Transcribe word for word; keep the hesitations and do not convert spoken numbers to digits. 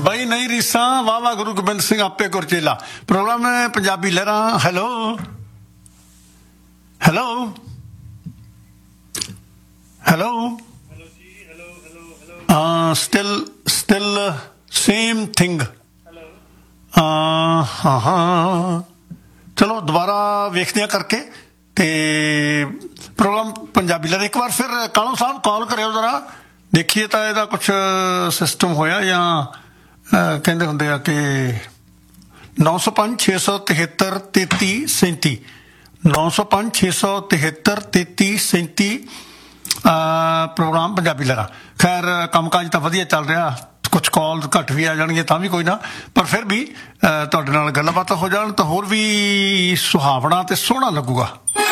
ਬਈ ਨਹੀਂ ਰੀਸਾਂ ਵਾਹ ਵਾਹ ਗੁਰੂ ਗੋਬਿੰਦ ਸਿੰਘ ਆਪੇ ਗੁਰਚੇਲਾ ਪ੍ਰੋਗਰਾਮ ਹੈ ਪੰਜਾਬੀ ਲਹਿਰਾਂ। Hello hello hello still still same thing. ਹਾਂ ਹਾਂ ਚਲੋ ਦੁਬਾਰਾ ਵੇਖਦੇ ਹਾਂ ਕਰਕੇ ਤੇ ਪ੍ਰੋਗਰਾਮ ਪੰਜਾਬੀ ਲਹਿਰਾਂ। ਇੱਕ ਵਾਰ ਫਿਰ ਕਾਲੂ ਸਾਹਿਬ ਕਾਲ ਕਰਿਓ ਜ਼ਰਾ, ਦੇਖੀਏ ਤਾਂ ਇਹਦਾ ਕੁਛ ਸਿਸਟਮ ਹੋਇਆ ਜਾਂ ਕਹਿੰਦੇ ਹੁੰਦੇ ਆ ਕਿ ਨੌ ਸੌ ਪੰਜ ਛੇ ਸੌ ਤਿਹੱਤਰ ਤੇਤੀ ਸੈਂਤੀ ਨੌ ਸੌ ਪੰਜ ਛੇ ਸੌ ਤਿਹੱਤਰ ਤੇਤੀ ਸੈਂਤੀ ਪ੍ਰੋਗਰਾਮ ਪੰਜਾਬੀ ਲਹਿਰਾਂ। ਖੈਰ ਕੰਮਕਾਜ ਤਾਂ ਵਧੀਆ ਚੱਲ ਰਿਹਾ, ਕੁਛ ਕਾਲ ਘੱਟ ਵੀ ਆ ਜਾਣਗੀਆਂ ਤਾਂ ਵੀ ਕੋਈ ਨਾ, ਪਰ ਫਿਰ ਵੀ ਤੁਹਾਡੇ ਨਾਲ ਗੱਲਬਾਤ ਹੋ ਜਾਣ ਤਾਂ ਹੋਰ ਵੀ ਸੁਹਾਵਣਾ ਤੇ ਸੋਹਣਾ ਲੱਗੂਗਾ।